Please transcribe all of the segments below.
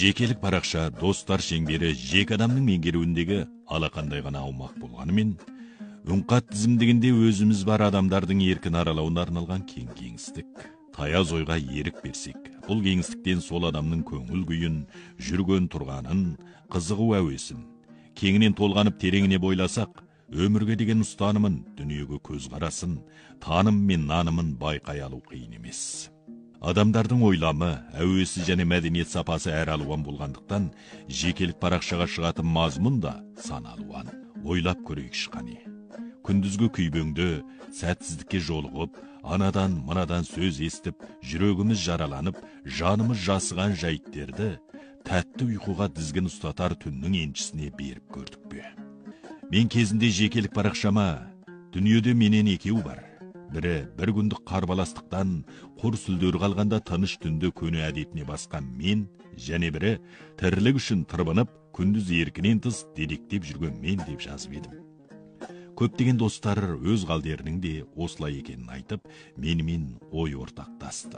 Жекелік парақша достар шеңбері жеке адамның меңгеруіндегі алақандай ғана аумақ болғанымен, үнқат тізімдігінде өзіміз бар адамдардың еркін аралауына арналған кең кеңістік. Таяз ойға ерік берсек, бұл кеңістіктен сол адамның көңіл күйін, жүрген тұрғанын, қызығу әуесін, кеңінен толғанып тереңіне бойласақ, өмірге деген ұстанымын, дүниеге көзқарасын, таным мен нанымын байқай алу қиын емес. Адамдардың ойламы, әуесі және мәдениет сапасы әр алуан болғандықтан, жекелік парақшаға шығатын мазмұн да сан алуан. Ойлап көрейікші қане. Күндізгі күйбеңді, сәтсіздікке жолығып, анадан мынадан сөз естіп, жүрегіміз жараланып, жанымыз жасыған жайттерді тәтті ұйқыға дізгін ұстатар түннің еншісіне беріп көрдік пе? Мен кезінде жекелік парақшама дүниеде менен екеу бар. Бірі бір күндік қарбаластықтан құр сүлдер қалғанда тыныш түнді көне әдетіне басқан мен, және бірі тірлік үшін тырбынып, күндіз еркінен тыс дедектеп жүрген мен деп жазып едім. Көптеген достар өз қалдерінің де осылай екенін айтып, менімен ой ортақтасты.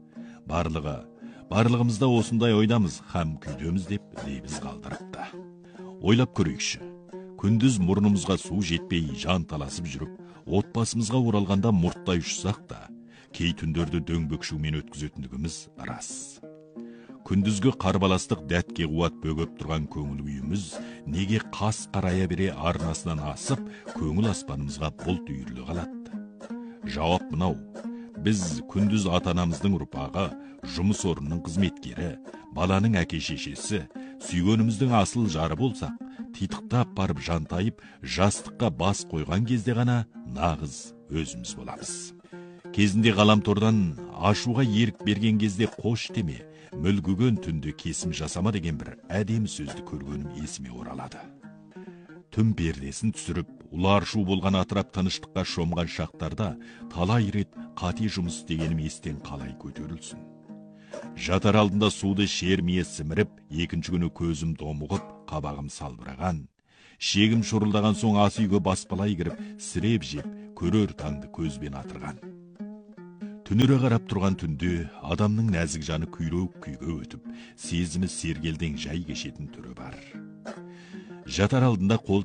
Барлығымызда осындай ойдамыз, һәм күйдеміз деп лебіз қалдырыпты. Ойлап көрейікші. Күндіз мұрнымызға су жетпей жан таласып жүріп, отбасымызға оралғанда мұрттай ұшсақ та, кей түндерді дөңбекшумен өткізетіндігіміз рас. Күндізгі қарбаластық дәтке қуат бөгіп тұрған көңіл күйіміз неге қас қарая бере арнасынан асып, көңіл аспанымызға бұлт үйірлі қалады? Жауап мынау: біз күндіз ата-анамыздың ұрпағы, жұмыс орнының қызметкері, баланың әке-шешесі, сүйгеніміздің асыл жары болсақ, титықтап барып жантайып, жастыққа бас қойған кезде ғана нағыз өзіміз боламыз. Кезінде ғаламтордан ашуға ерік берген кезде қош деме, мүлгіген түнде кесім жасама деген бір әдемі сөзді көргенім есіме оралады. Түн пердесін түсіріп, ұларшу болған атырап тыныштыққа шомған шақтарда талай рет қате жұмыс дегенім естен қалай көтерілсін. Жатар алдында суды шермие сіміріп, екінші күні көзім домығып, қабағым салбыраған, шегім шұрылдаған соң ас үйге баспалай кіріп, сіреп жеп, көрер таңды көзбен атырған. Түнере қарап тұрған түнде адамның нәзік жаны күйрек күйге өтіп, сезімі сергелден жай кешетін түрі бар. Жатар алдында қол